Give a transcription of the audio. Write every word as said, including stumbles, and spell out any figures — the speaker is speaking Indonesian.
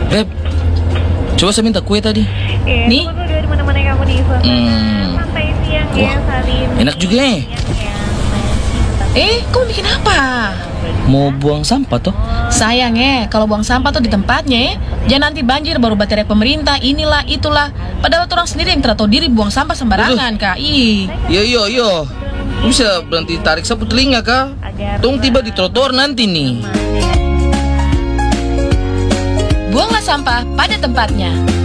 Beb, coba saya minta kue tadi. Eh, Nih. tunggu dulu, di mana-mana kamu di suasana Hmm. santai siang ya, Wah, Salim. enak juga ya. Siang ya. Eh, kamu bikin apa? Mau buang sampah toh? Sayang eh, kalau buang sampah tuh di tempatnya ya. Jangan nanti banjir baru baterai pemerintah, inilah, itulah. Padahal orang sendiri yang tidak tahu diri buang sampah sembarangan, Kak. Ih. Yo yo yo. Bisa berhenti tarik sapu telinga kah? Tong tiba di trotoar nanti nih. Buanglah sampah pada tempatnya.